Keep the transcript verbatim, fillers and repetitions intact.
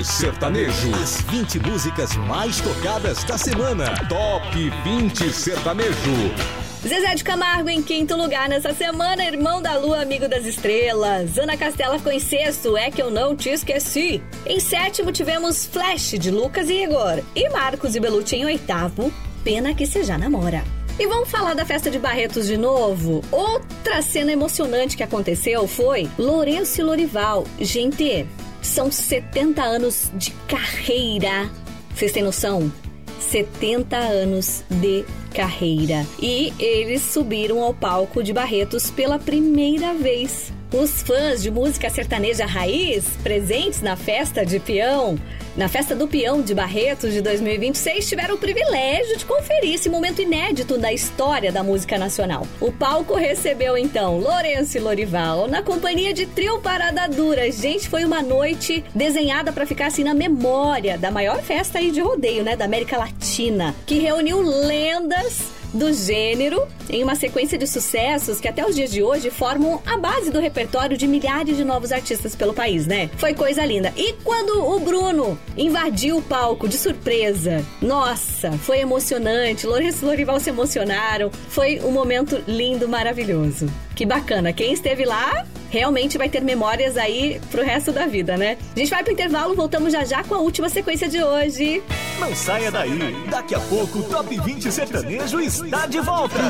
Sertanejo. As vinte músicas mais tocadas da semana. Top vinte Sertanejo. Zezé de Camargo em quinto lugar nessa semana, Irmão da Lua, Amigo das Estrelas. Ana Castela ficou em sexto, É Que Eu Não Te Esqueci. Em sétimo tivemos Flash, de Lucas e Igor. E Marcos e Belucci em oitavo, Pena Que Cê Já Namora. E vamos falar da festa de Barretos de novo? Outra cena emocionante que aconteceu foi Lourenço e Lorival. Gente, são setenta anos de carreira. Vocês têm noção? setenta anos de carreira. E eles subiram ao palco de Barretos pela primeira vez. Os fãs de música sertaneja raiz, presentes na festa de peão, na festa do peão de Barretos de dois mil e vinte e seis, tiveram o privilégio de conferir esse momento inédito da história da música nacional. O palco recebeu, então, Lourenço e Lorival, na companhia de Trio Parada Dura. Gente, foi uma noite desenhada para ficar assim na memória da maior festa aí de rodeio, né, da América Latina, que reuniu lendas do gênero em uma sequência de sucessos que até os dias de hoje formam a base do repertório de milhares de novos artistas pelo país, né? Foi coisa linda. E quando o Bruno invadiu o palco de surpresa, nossa, foi emocionante. Lourenço e Lorival se emocionaram. Foi um momento lindo, maravilhoso. Que bacana. Quem esteve lá realmente vai ter memórias aí pro resto da vida, né? A gente vai pro intervalo, voltamos já já com a última sequência de hoje. Não saia daí. Daqui a pouco o Top vinte Sertanejo está de volta.